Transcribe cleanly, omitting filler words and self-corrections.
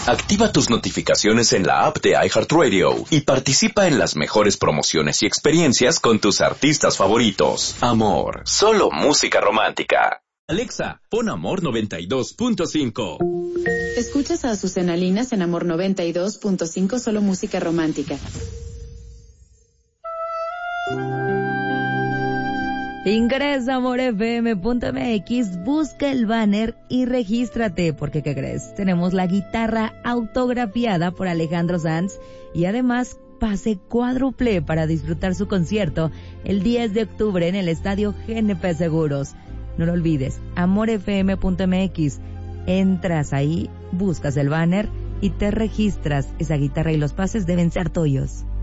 Activa tus notificaciones en la app de iHeartRadio y participa en las mejores promociones y experiencias con tus artistas favoritos. Amor, solo música romántica. Alexa, pon Amor 92.5. Escuchas a Azucena Linas en Amor 92.5, solo música romántica. Ingresa a amorfm.mx, busca el banner y regístrate, porque ¿qué crees? Tenemos la guitarra autografiada por Alejandro Sanz y además pase cuádruple para disfrutar su concierto el 10 de octubre en el estadio GNP Seguros. No lo olvides, amorfm.mx. Entras ahí, buscas el banner y te registras. Esa guitarra y los pases deben ser tuyos.